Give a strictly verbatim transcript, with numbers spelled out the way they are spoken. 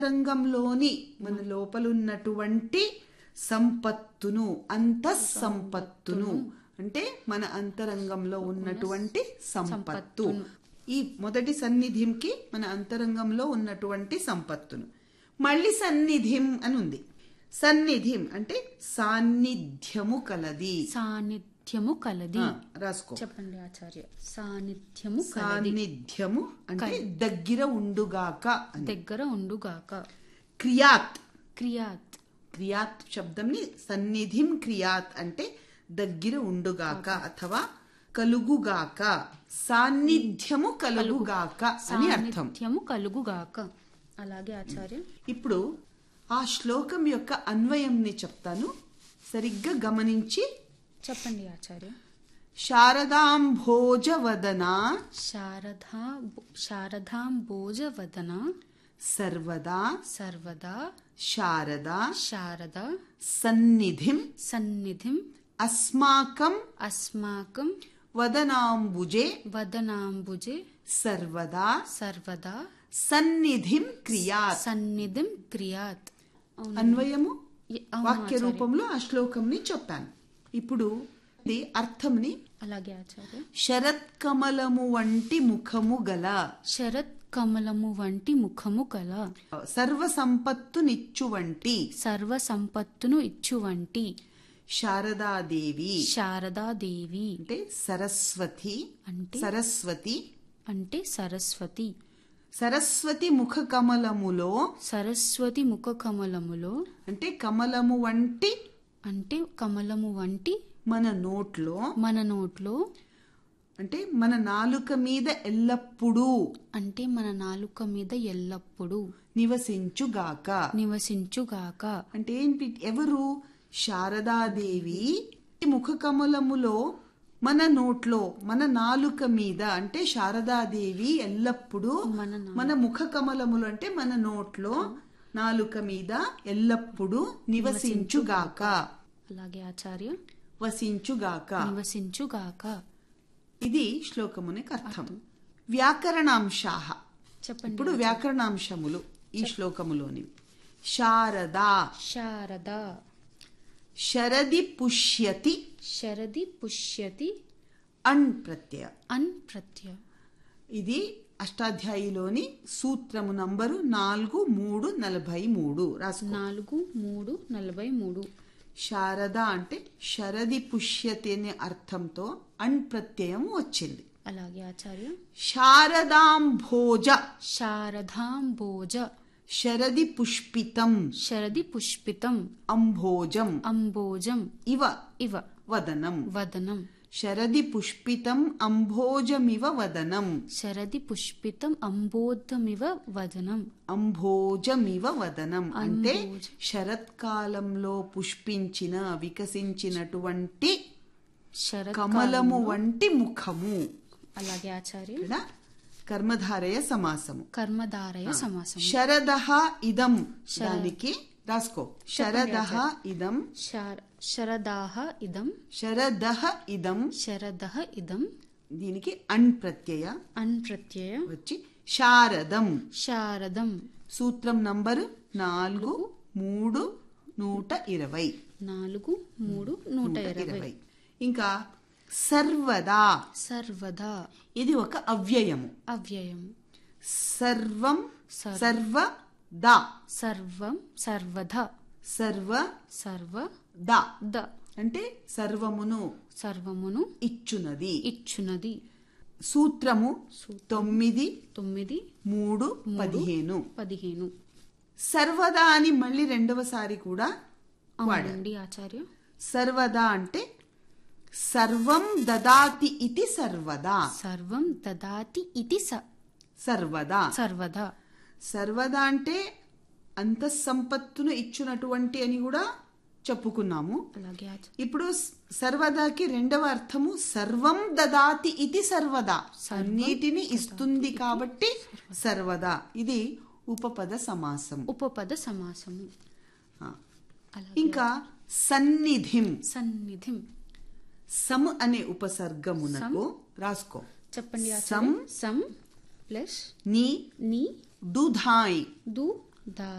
రంగంలోని మన లోపలున్నటువంటి సంపత్తును అంతఃసంపత్తును అంటే మన అంతరంగంలో ఉన్నటువంటి సంపత్తు. ఈ మొదటి సన్నిధింకి మన అంతరంగంలో ఉన్నటువంటి సంపత్తును. మళ్ళీ సన్నిధిం అని ఉంది. సన్నిధిం అంటే సాన్నిధ్యము కలది. సాన్నిధ్యము కలది రాసుకో. చెప్పండి ఆచార్య. సాన్నిధ్యము సాన్నిధ్యము అంటే దగ్గర ఉండుగాక. దగ్గర ఉండుగాక. క్రియాత్ క్రియాత్ క్రియాత్ శబ్దంని సన్నిధిం క్రియాత్ అంటే దగ్గర ఉండుగాక అథవా కలుగుగాక. సాన్నిధ్యము కలుగుగాక అని అర్థం. సాన్నిధ్యము కలుగుగాక. అలాగే ఆచార్య. ఇప్పుడు ఆ శ్లోకం యొక్క అన్వయంని చెప్తాను, సరిగ్గా గమనించి చెప్పండి ఆచార్య. శారదాంభోజవదన శారదా శారదాంభోజవదన సర్వదా సర్వదా శారదా శారదా సన్నిధిం సన్నిధిం అస్మాకం అస్మాకం వదనాంబుజే వదనాంబుజే సర్వదా సర్వదా సన్నిధిం క్రియాత్. సన్నిధిం క్రియాత్. అన్వయము వాక్య రూపంలో ఆ శ్లోకంని చెప్పాను. ఇప్పుడు అర్థంని అలాగే ఆచార్య. శరత్ కమలము వంటి ముఖము గల శరత్ కమలము వంటి ముఖము గల సర్వ సంపత్తునిచ్చు వంటి సర్వ సంపత్తును ఇచ్చు వంటి శారదాదేవి. శారదాదేవి అంటే సరస్వతి అంటే సరస్వతి అంటే సరస్వతి. సరస్వతి ముఖ కమలములో సరస్వతి ముఖ కమలములో అంటే కమలము వంటి అంటే కమలము వంటి మన నోట్లో మన నోట్లో అంటే మన నాలుక మీద ఎల్లప్పుడూ అంటే మన నాలుక మీద ఎల్లప్పుడూ నివసించుగాక. నివసించుగాక అంటే ఏంటి? ఎవరు? శారదాదేవి ముఖ కమలములో మన నోట్లో మన నాలుక మీద అంటే శారదాదేవి ఎల్లప్పుడూ మన ముఖ కమలములు అంటే మన నోట్లో నాలుక మీద ఎల్లప్పుడూ నివసించుగాక. అలాగే ఆచార్య. వసించుగాక నివసించుగాక. ఇది శ్లోకమునికి అర్థం. వ్యాకరణాంశాః. చెప్పండి. ఇప్పుడు వ్యాకరణాంశములు ఈ శ్లోకములోని. శారదా శారదా శరది పుష్యతి శరది పుష్యతి అన్ ప్రత్యయ. అన్ ప్రత్యయ. ఇది అష్టాధ్యాయిలోని సూత్రము నంబరు నాలుగు మూడు నలభై మూడు రాసు. నాలుగు మూడు నలభై మూడు. శారద అంటే శరది పుష్యతి అనే అర్థంతో అన్ ప్రత్యయం వచ్చింది. అలాగే ఆచార్య. శారదాంభోజ శారదాంభోజ శరది పుష్పితం శరది పుష్పితం అంభోజం అంబోజం ఇవ ఇవ వదనం. వదనం. శరది పుష్పితం అంభోజమివ వదనం. శరది పుష్పితం అంబోధమివ వదనం. అంభోజమివ వదనం అంటే శరత్కాలంలో పుష్పించిన వికసించినటువంటి కమలము వంటి ముఖము. అలాగే ఆచార్య. కర్మధారయ సమాసము. కర్మధారయ సమాసము. శరదః ఇదం దానికి రాసుకో. శరదః ఇదం శరదాహ ఇదం శరదః ఇదం శరదః ఇదం. దీనికి అన్ ప్రత్యయ అన్ ప్రత్యయ వచ్చి శారదం. శారదం. సూత్రం నంబరు నాలుగు మూడు నూట ఇరవై. నాలుగు మూడు నూట ఇరవై. ఇంకా సర్వదా. సర్వదా ఇది ఒక అవ్యయము. అవ్యయము. సర్వం సర్వదా. సర్వం సర్వద. సర్వ సర్వ ద ద అంటే సర్వమును సర్వమును ఇచ్చునది ఇచ్చునది. సూత్రము తొమ్మిది తొమ్మిది మూడు పదిహేను. పదిహేను. సర్వదా అని మళ్ళీ రెండవసారి కూడా వాడండి ఆచార్య. సర్వదా అంటే సర్వం దదాతి ఇతి సర్వదా. సర్వం దదాతి ఇతి సర్వదా. సర్వదా. సర్వదా అంటే అంతఃసంపత్తును ఇచ్చునటువంటి అని కూడా చెప్పుకున్నాము. అలాగే ఇప్పుడు సర్వదాకి రెండవ అర్థము సర్వం దదాతి ఇతి సర్వదా. అన్నిటిని ఇస్తుంది కాబట్టి సర్వదా. ఇది ఉపపద సమాసం. ఉపపద సమాసము. ఇంకా సన్నిధిం. సన్నిధిం. సమ్ అనే ఉపసర్గమునకు రాసుకో. చెప్పండి. సమ్ సమ్ ప్లస్ ని ని దుధాయ్ దు దా